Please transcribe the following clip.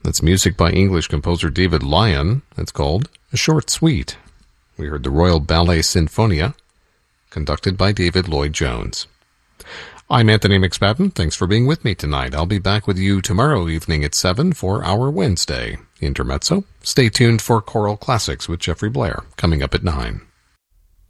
That's music by English composer David Lyon. It's called A Short Suite. We heard the Royal Ballet Sinfonia, conducted by David Lloyd-Jones. I'm Anthony McSpadden. Thanks for being with me tonight. I'll be back with you tomorrow evening at 7 for our Wednesday Intermezzo. Stay tuned for Choral Classics with Jeffrey Blair, coming up at 9.